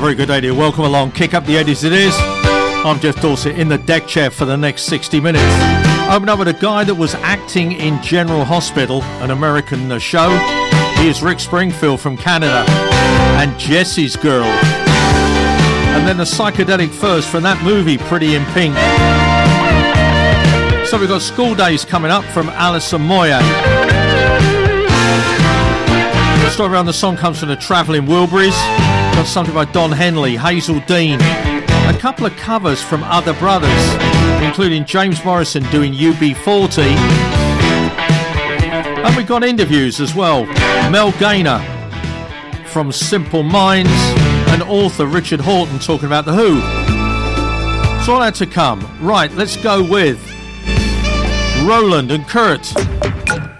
very good day to you. Welcome along. Kick up the 80s it is. I'm Jeff Dorset in the deck chair for the next 60 minutes. Open up with a guy that was acting in General Hospital, an American show. He is Rick Springfield from Canada and Jesse's Girl. And then the psychedelic first from that movie, Pretty in Pink. So we've got School Days coming up from Alison Moyer. The story around the song comes from the Travelling Wilburys. Got something by Don Henley, Hazel Dean. A couple of covers from other brothers, including James Morrison doing UB40. And we've got interviews as well. Mel Gaynor from Simple Minds and author Richard Horton talking about The Who. So all that to come. Right, let's go with Roland and Kurt.